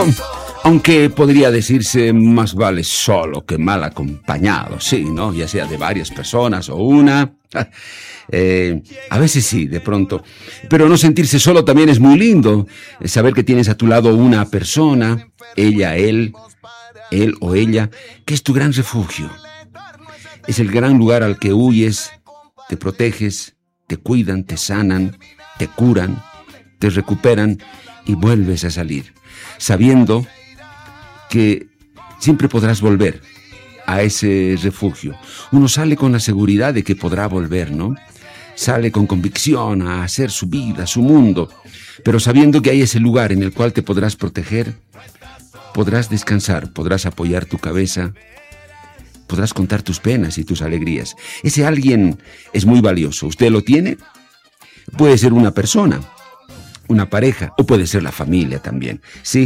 Aunque podría decirse más vale solo que mal acompañado, sí, ¿no? Ya sea de varias personas o una. A veces sí, de pronto. Pero no sentirse solo también es muy lindo. Saber que tienes a tu lado una persona, ella, él o ella, que es tu gran refugio. Es el gran lugar al que huyes, te proteges, te cuidan, te sanan, te curan, te recuperan y vuelves a salir, sabiendo que siempre podrás volver a ese refugio. Uno sale con la seguridad de que podrá volver, ¿no? Sale con convicción a hacer su vida, su mundo, pero sabiendo que hay ese lugar en el cual te podrás proteger, podrás descansar, podrás apoyar tu cabeza, podrás contar tus penas y tus alegrías. Ese alguien es muy valioso. ¿Usted lo tiene? Puede ser una persona, una pareja, o puede ser la familia también. Sí,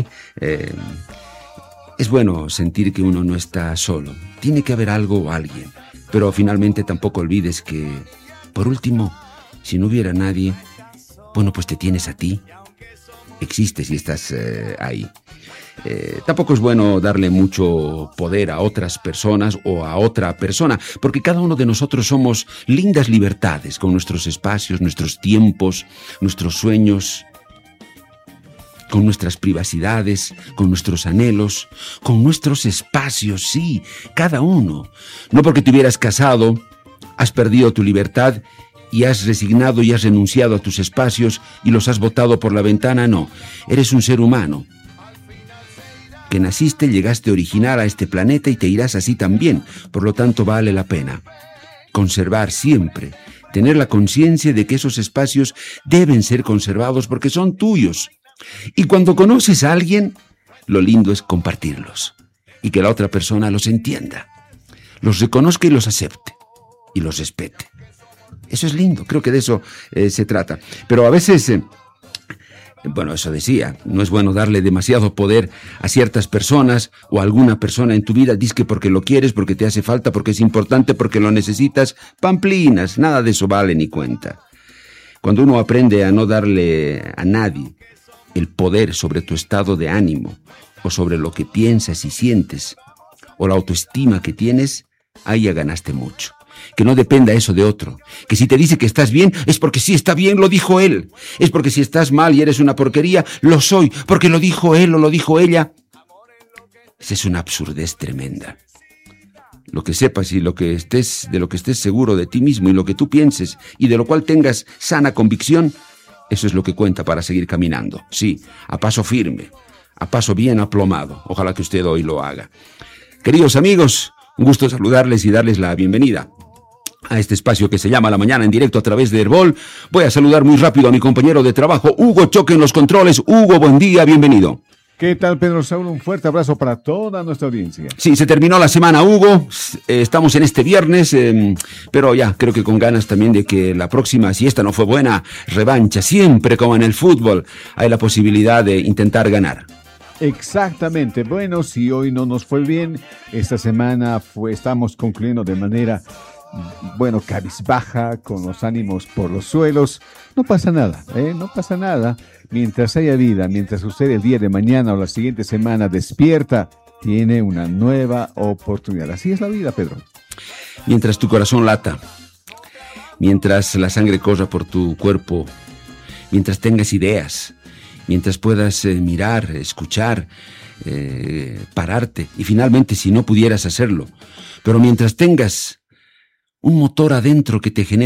es bueno sentir que uno no está solo. Tiene que haber algo o alguien. Pero finalmente tampoco olvides que, por último, si no hubiera nadie, bueno, pues te tienes a ti. Existes y estás ahí. Tampoco es bueno darle mucho poder a otras personas o a otra persona, porque cada uno de nosotros somos lindas libertades, con nuestros espacios, nuestros tiempos, nuestros sueños, con nuestras privacidades, con nuestros anhelos, con nuestros espacios, sí, cada uno. No porque te hubieras casado, has perdido tu libertad y has resignado y has renunciado a tus espacios y los has botado por la ventana, no. Eres un ser humano que naciste, llegaste original a este planeta y te irás así también. Por lo tanto, vale la pena conservar siempre, tener la conciencia de que esos espacios deben ser conservados porque son tuyos. Y cuando conoces a alguien, lo lindo es compartirlos y que la otra persona los entienda, los reconozca y los acepte y los respete. Eso es lindo, creo que de eso se trata. Pero a veces, bueno, eso decía, no es bueno darle demasiado poder a ciertas personas o a alguna persona en tu vida. Diz que porque lo quieres, porque te hace falta, porque es importante, porque lo necesitas. Pamplinas, nada de eso vale ni cuenta. Cuando uno aprende a no darle a nadie el poder sobre tu estado de ánimo o sobre lo que piensas y sientes o la autoestima que tienes, ahí ya ganaste mucho. Que no dependa eso de otro. Que si te dice que estás bien, es porque sí está bien, lo dijo él. Es porque si estás mal y eres una porquería, lo soy, porque lo dijo él o lo dijo ella. Esa es una absurdez tremenda. Lo que sepas y de lo que estés seguro de ti mismo y lo que tú pienses y de lo cual tengas sana convicción, eso es lo que cuenta para seguir caminando. Sí, a paso firme, a paso bien aplomado. Ojalá que usted hoy lo haga. Queridos amigos, un gusto saludarles y darles la bienvenida a este espacio que se llama La Mañana en Directo a través de Herbol. Voy a saludar muy rápido a mi compañero de trabajo, Hugo Choque en los controles. Hugo, buen día, bienvenido. ¿Qué tal, Pedro Saúl? Un fuerte abrazo para toda nuestra audiencia. Sí, se terminó la semana, Hugo. Estamos en este viernes, pero ya creo que con ganas también de que la próxima, si esta no fue buena, revancha. Siempre como en el fútbol hay la posibilidad de intentar ganar. Exactamente. Bueno, si hoy no nos fue bien, esta semana estamos concluyendo de manera, cabizbaja, con los ánimos por los suelos. No pasa nada, no pasa nada. Mientras haya vida, mientras usted el día de mañana o la siguiente semana despierta, tiene una nueva oportunidad. Así es la vida, Pedro. Mientras tu corazón lata, mientras la sangre corra por tu cuerpo, mientras tengas ideas, mientras puedas mirar, escuchar, pararte, y finalmente si no pudieras hacerlo, pero mientras tengas un motor adentro que te genere